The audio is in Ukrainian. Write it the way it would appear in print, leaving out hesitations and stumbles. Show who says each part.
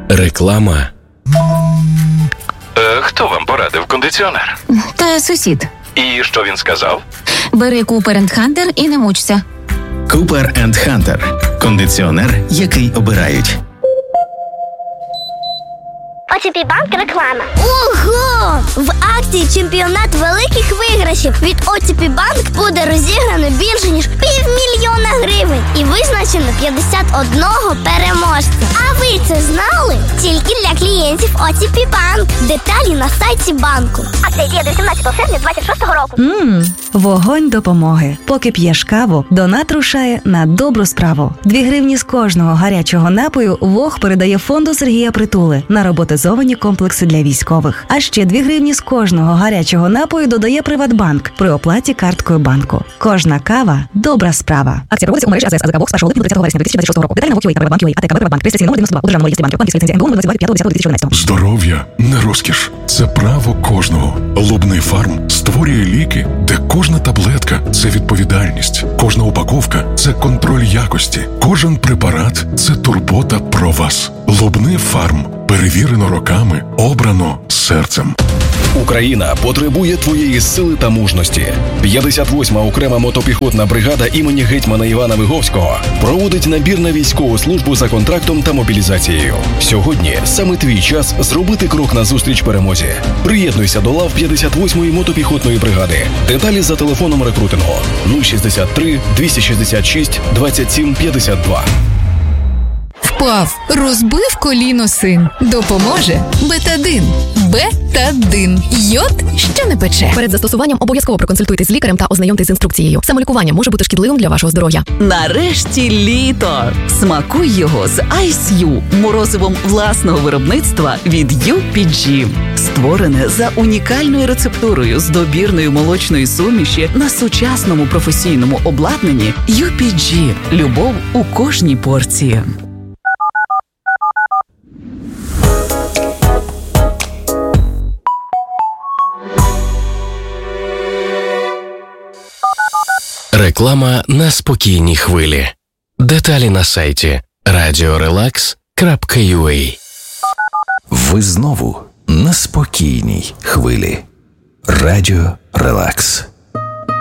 Speaker 1: Реклама.
Speaker 2: Хто вам порадив кондиціонер?
Speaker 3: Та сусід.
Speaker 2: І що він сказав?
Speaker 3: Бери Cooper & Hunter і не мучся.
Speaker 4: Cooper & Hunter. Кондиціонер, який обирають.
Speaker 5: ОТП Банк реклама. Ого! В акції «Чемпіонат великих виграшів» від ОТП Банк буде розіграно більше, ніж 500 000 гривень. І визначено 51 переможця. А ви це знали? Тільки для клієнтів ОТП Банк. Деталі на сайті банку. Акція діє до 18 серпня 2026 року.
Speaker 6: Вогонь допомоги. Поки п'єш каву, донат рушає на добру справу. 2 гривні з кожного гарячого напою ВОГ передає фонду Сергія Притули на роботизовані комплекси для військових. А ще 2 гривні з кожного гарячого напою додає Приватбанк при оплаті карткою банку. Кожна кава – добра справа. Акція проводиться у мережі АЗС АЗК ВОГ з 1 липня до 30 вересня 2026 року. Деталі на ВОК.UA та Приватбанк.UA, АТКБ Приватбанк, реєстраційний номер 92, у Державному реєстрі банків, банківська ліцензія НБУ 25.10.2014.
Speaker 7: Здоров'я не розкіш, це право кожного. Лубний фарм створює ліки, де кожна таблетка – це відповідальність, кожна упаковка – це контроль якості, кожен препарат – це турбота про вас. Лубний фарм. Перевірено роками, обрано серцем.
Speaker 1: Україна потребує твоєї сили та мужності. 58-ма окрема мотопіхотна бригада імені гетьмана Івана Виговського проводить набір на військову службу за контрактом та мобілізацією. Сьогодні саме твій час зробити крок назустріч перемозі. Приєднуйся до лав 58-ї мотопіхотної бригади. Деталі за телефоном рекрутингу 063 266 27 52.
Speaker 8: Впав, розбив коліно син. Допоможе Бетадин. Бетадин. Йод, що не пече.
Speaker 9: Перед застосуванням обов'язково проконсультуйтесь з лікарем та ознайомтесь з інструкцією. Самолікування може бути шкідливим для вашого здоров'я.
Speaker 10: Нарешті літо! Смакуй його з Ice U, морозивом власного виробництва від UPG. Створене за унікальною рецептурою з добірної молочної суміші на сучасному професійному обладнанні UPG. Любов у кожній порції.
Speaker 1: Реклама на спокійній хвилі. Деталі на сайті radiorelax.ua.
Speaker 4: Ви знову на спокійній хвилі. Радіо Релакс.